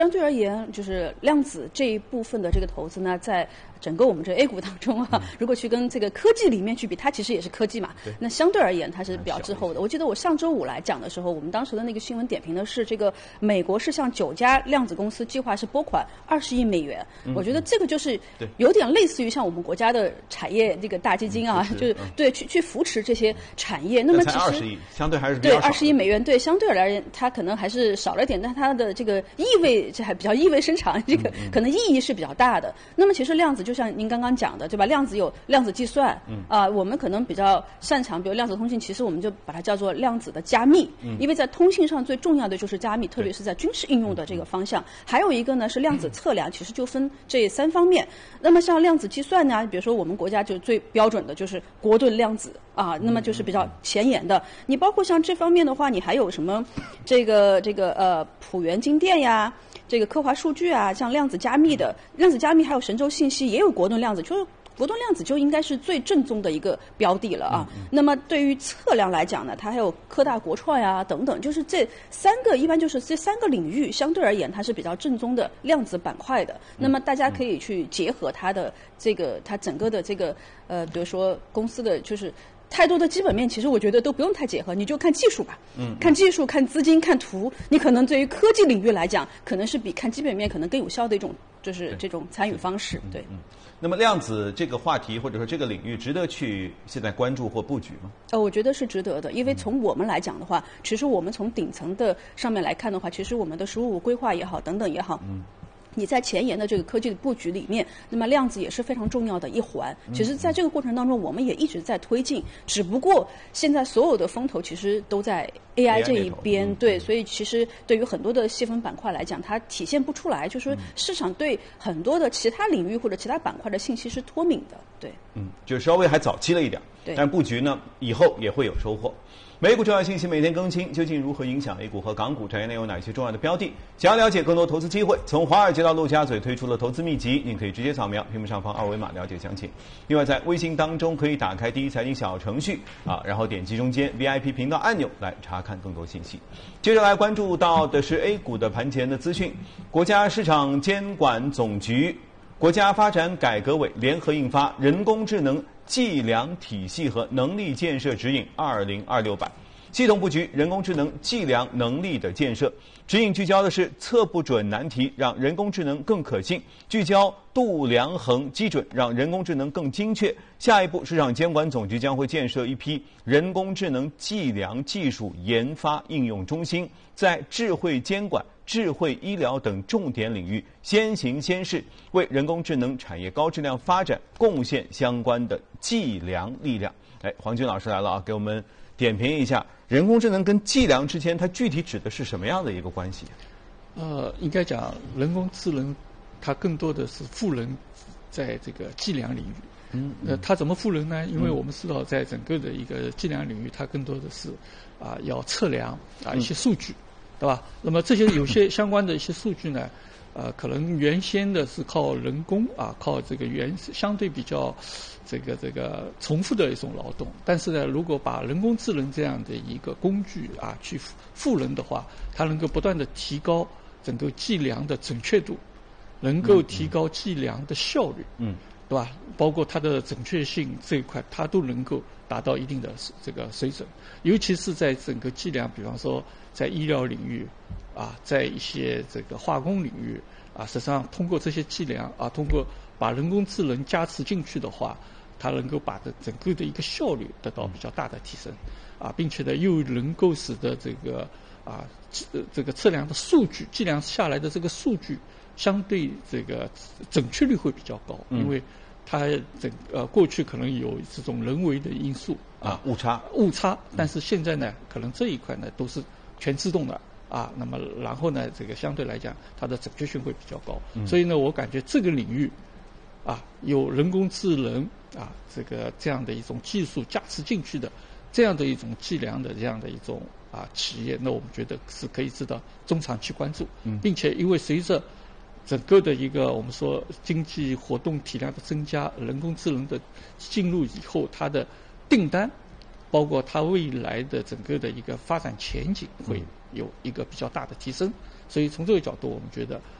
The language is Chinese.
相对而言，就是量子这一部分的这个投资呢，在整个我们这 A 股当中啊，如果去跟这个科技里面去比，它其实也是科技嘛。那相对而言，它是比较滞后的。我记得我上周五来讲的时候，我们当时的那个新闻点评的是，这个美国是向9家量子公司计划是拨款20亿美元。我觉得这个就是有点类似于像我们国家的产业这个大基金啊，就是对去扶持这些产业。那么其实 20亿，相对还是比较少。 对，20亿美元，对，相对而言，它可能还是少了点，但它的这个意味这还比较意味深长，这个可能意义是比较大的。那么其实量子就像您刚刚讲的，对吧？量子有量子计算，我们可能比较擅长，比如量子通信，其实我们就把它叫做量子的加密，因为在通信上最重要的就是加密，特别是在军事应用的这个方向。还有一个呢是量子测量，其实就分这3方面。那么像量子计算呢，比如说我们国家就最标准的就是国盾量子啊，那么就是比较前沿的。你包括像这方面的话，你还有什么这个浦原精电呀，这个科华数据啊，像量子加密的，量子加密还有神州信息也有国盾量子，就是国盾量子就应该是最正宗的一个标的了啊。那么对于测量来讲呢，它还有科大国创呀等等，就是这3个一般就是这3个领域相对而言它是比较正宗的量子板块的。那么大家可以去结合它的这个它整个的这个比如说公司的就是太多的基本面，其实我觉得都不用太结合，你就看技术吧。看技术、看资金、看图，你可能对于科技领域来讲，可能是比看基本面可能更有效的一种，就是这种参与方式。对。 那么量子这个话题或者说这个领域值得去现在关注或布局吗？ 我觉得是值得的，因为从我们来讲的话，其实我们从顶层的上面来看的话，其实我们的15规划也好，等等也好。你在前沿的这个科技的布局里面，那么量子也是非常重要的一环。其实在这个过程当中，我们也一直在推进，只不过现在所有的风头其实都在 AI 这一边，对，所以其实对于很多的细分板块来讲，它体现不出来，就是说市场对很多的其他领域或者其他板块的信息是脱敏的，对。 就稍微还早期了一点，但布局呢以后也会有收获。美股重要信息每天更新，究竟如何影响 A 股和港股？产业内有哪些重要的标的？想要了解更多投资机会，从华尔街到陆家嘴推出了投资秘籍，您可以直接扫描屏幕上方2维码了解详情。另外，在微信当中可以打开第一财经小程序然后点击中间 VIP 频道按钮来查看更多信息。接着来关注到的是 A 股的盘前的资讯，国家市场监管总局、国家发展改革委联合印发《人工智能计量体系和能力建设指引2026版》，系统布局人工智能计量能力的建设。指引聚焦的是测不准难题，让人工智能更可信；聚焦度量衡基准，让人工智能更精确。下一步，市场监管总局将会建设一批人工智能计量技术研发应用中心，在智慧监管、智慧医疗等重点领域先行先试，为人工智能产业高质量发展贡献相关的计量力量。黄军老师来了啊，给我们点评一下人工智能跟计量之间它具体指的是什么样的一个关系？ 应该讲人工智能它更多的是赋能在这个计量领域。它怎么赋能呢？因为我们知道在整个的一个计量领域，它更多的是要测量一些数据，对吧？那么这些有些相关的一些数据呢，可能原先的是靠人工靠这个相对比较这个重复的一种劳动，但是呢，如果把人工智能这样的一个工具去赋能的话，它能够不断的提高整个计量的准确度，能够提高计量的效率，对吧？包括它的准确性这一块，它都能够达到一定的这个水准。尤其是在整个计量，比方说在医疗领域在一些这个化工领域实际上通过这些计量通过把人工智能加持进去的话，它能够把整个的一个效率得到比较大的提升并且呢又能够使得这个这个测量的数据计量下来的这个数据相对这个准确率会比较高，因为它过去可能有这种人为的因素误差， 但是现在呢可能这一块呢都是全自动的那么然后呢这个相对来讲它的准确性会比较高，所以呢我感觉这个领域有人工智能这样的一种技术加持进去的这样的一种计量的这样的一种企业，那我们觉得是可以值得中长期关注，并且因为随着整个的一个我们说经济活动体量的增加，人工智能的进入以后，它的订单包括它未来的整个的一个发展前景会有一个比较大的提升， 所以从这个角度，我们觉得